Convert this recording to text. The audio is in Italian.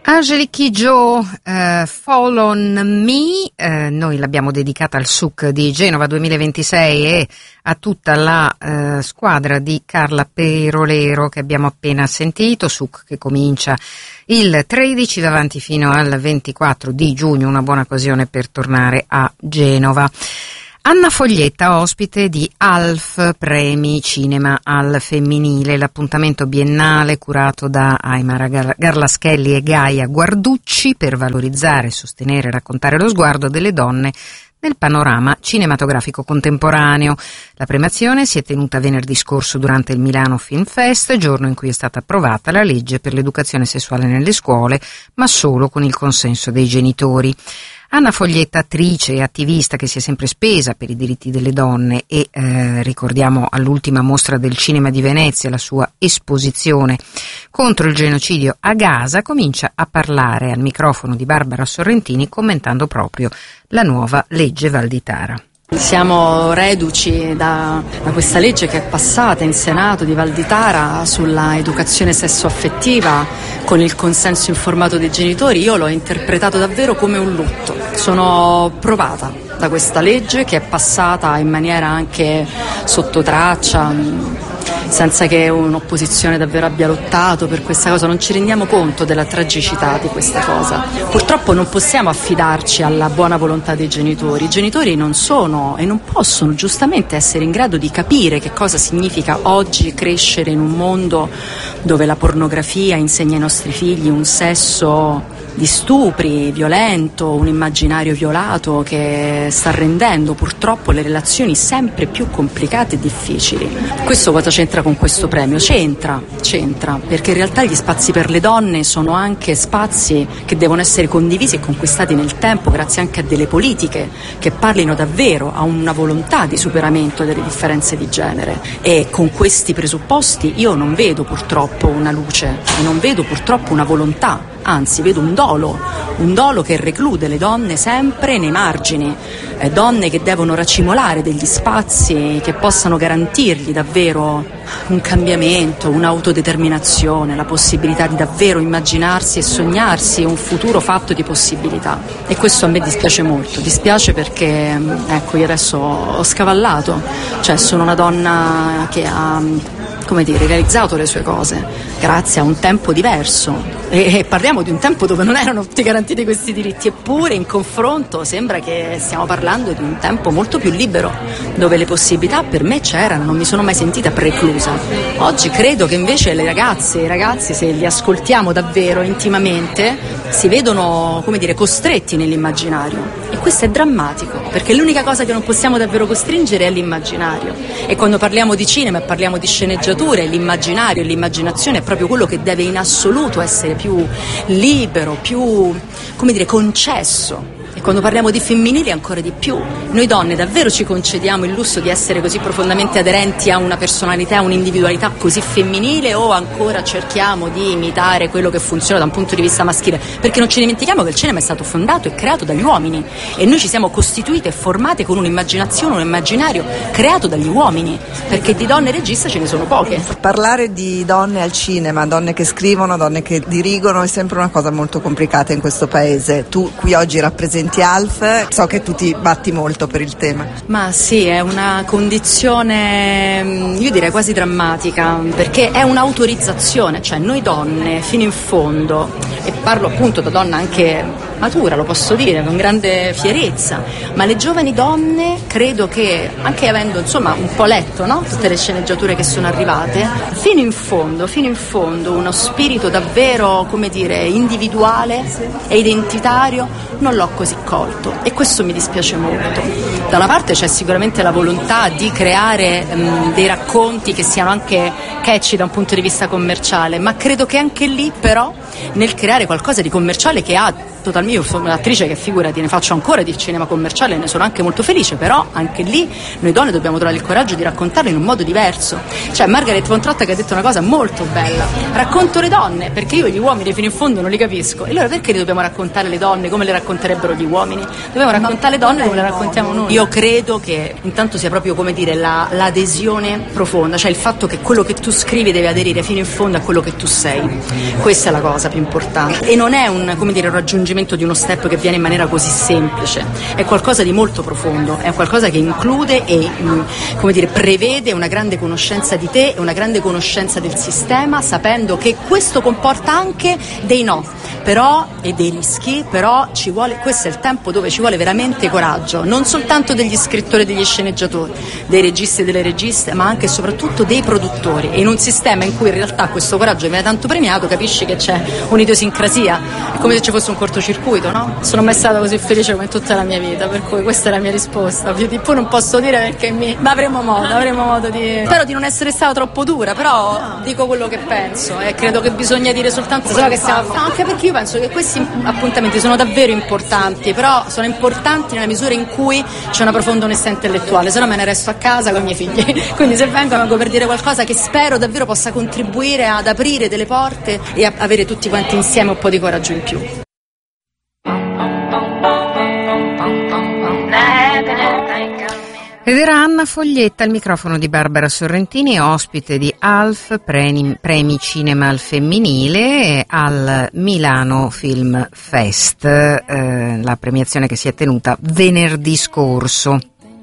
Angelique Kidjo, Fall on Me, noi l'abbiamo dedicata al SUC di Genova 2026 e a tutta la squadra di Carla Perolero che abbiamo appena sentito. SUC che comincia il 13, va avanti fino al 24 di giugno, una buona occasione per tornare a Genova. Anna Foglietta, ospite di ALF, Premi Cinema al Femminile, l'appuntamento biennale curato da Aimara Garlaschelli e Gaia Guarducci per valorizzare, sostenere e raccontare lo sguardo delle donne nel panorama cinematografico contemporaneo. La premiazione si è tenuta venerdì scorso durante il Milano Film Fest, giorno in cui è stata approvata la legge per l'educazione sessuale nelle scuole, ma solo con il consenso dei genitori. Anna Foglietta, attrice e attivista che si è sempre spesa per i diritti delle donne e ricordiamo all'ultima mostra del cinema di Venezia la sua esposizione contro il genocidio a Gaza, comincia a parlare al microfono di Barbara Sorrentini commentando proprio la nuova legge Valditara. Siamo reduci da questa legge che è passata in Senato di Valditara sulla educazione sessuaffettiva con il consenso informato dei genitori. Io l'ho interpretato davvero come un lutto. Sono provata da questa legge che è passata in maniera anche sotto traccia, senza che un'opposizione davvero abbia lottato per questa cosa. Non ci rendiamo conto della tragicità di questa cosa. Purtroppo non possiamo affidarci alla buona volontà dei genitori. I genitori non sono e non possono giustamente essere in grado di capire che cosa significa oggi crescere in un mondo dove la pornografia insegna ai nostri figli un sesso di stupri, violento, un immaginario violato che sta rendendo purtroppo le relazioni sempre più complicate e difficili. Questo cosa c'entra con questo premio? C'entra, perché in realtà gli spazi per le donne sono anche spazi che devono essere condivisi e conquistati nel tempo grazie anche a delle politiche che parlino davvero a una volontà di superamento delle differenze di genere. E con questi presupposti io non vedo purtroppo una luce, non vedo purtroppo una volontà. Anzi, vedo un dolo che reclude le donne sempre nei margini, donne che devono racimolare degli spazi che possano garantirgli davvero un cambiamento, un'autodeterminazione, la possibilità di davvero immaginarsi e sognarsi un futuro fatto di possibilità. E questo a me dispiace molto, dispiace perché ecco, io adesso ho scavallato, cioè sono una donna che ha realizzato le sue cose grazie a un tempo diverso e parliamo di un tempo dove non erano tutti garantiti questi diritti, eppure in confronto sembra che stiamo parlando di un tempo molto più libero dove le possibilità per me c'erano, non mi sono mai sentita preclusa. Oggi credo che invece le ragazze e i ragazzi, se li ascoltiamo davvero intimamente, si vedono costretti nell'immaginario e questo è drammatico perché l'unica cosa che non possiamo davvero costringere è l'immaginario e quando parliamo di cinema e parliamo di sceneggiature l'immaginario e l'immaginazione è proprio quello che deve in assoluto essere più libero, più concesso. E quando parliamo di femminili ancora di più. Noi donne davvero ci concediamo il lusso di essere così profondamente aderenti a una personalità, a un'individualità così femminile o ancora cerchiamo di imitare quello che funziona da un punto di vista maschile? Perché non ci dimentichiamo che il cinema è stato fondato e creato dagli uomini e noi ci siamo costituite e formate con un'immaginazione, un immaginario creato dagli uomini, perché di donne registe ce ne sono poche. Parlare di donne al cinema, donne che scrivono, donne che dirigono è sempre una cosa molto complicata in questo paese. Tu qui oggi rappresenti ALF, so che tu ti batti molto per il tema. Ma sì, è una condizione, io direi quasi drammatica, perché è un'autorizzazione, cioè noi donne fino in fondo, e parlo appunto da donna anche matura, lo posso dire con grande fierezza, ma le giovani donne credo che, anche avendo un po' letto tutte le sceneggiature che sono arrivate, fino in fondo uno spirito davvero individuale e identitario non l'ho così colto e questo mi dispiace molto. Da una parte c'è sicuramente la volontà di creare dei racconti che siano anche catchy da un punto di vista commerciale, ma credo che anche lì però nel creare qualcosa di commerciale che ha totalmente, io sono un'attrice che figurati, ne faccio ancora di cinema commerciale, ne sono anche molto felice, però anche lì noi donne dobbiamo trovare il coraggio di raccontarlo in un modo diverso. Cioè Margaret von Trotta che ha detto una cosa molto bella: racconto le donne perché io gli uomini fino in fondo non li capisco, e allora perché li dobbiamo raccontare le donne come le racconterebbero gli uomini? Dobbiamo raccontare le donne come le raccontiamo noi. Io credo che intanto sia proprio, come dire, l'adesione profonda, cioè il fatto che quello che tu scrivi deve aderire fino in fondo a quello che tu sei. Questa è la cosa più importante, e non è un raggiungimento di uno step che viene in maniera così semplice, è qualcosa di molto profondo, è qualcosa che include e prevede una grande conoscenza di te e una grande conoscenza del sistema, sapendo che questo comporta anche dei no, però, e dei rischi, però ci vuole, questo è il tempo dove ci vuole veramente coraggio, non soltanto degli scrittori e degli sceneggiatori, dei registi e delle registe, ma anche e soprattutto dei produttori, e in un sistema in cui in realtà questo coraggio viene tanto premiato capisci che c'è un'idiosincrasia, è come se ci fosse un cortocircuito, no? Sono mai stata così felice come in tutta la mia vita, per cui questa è la mia risposta. Più di più non posso dire perché ma avremo modo di... Spero di non essere stata troppo dura, però dico quello che penso, e credo che bisogna dire soltanto quello che stiamo facendo, anche perché io penso che questi appuntamenti sono davvero importanti, però sono importanti nella misura in cui c'è una profonda onestà intellettuale, se no me ne resto a casa con i miei figli. Quindi se vengo per dire qualcosa che spero davvero possa contribuire ad aprire delle porte e a avere tutti quanti insieme un po' di coraggio in più. Ed era Anna Foglietta al microfono di Barbara Sorrentini, ospite di ALF, Premi Cinema al Femminile, al Milano Film Fest, la premiazione che si è tenuta venerdì scorso.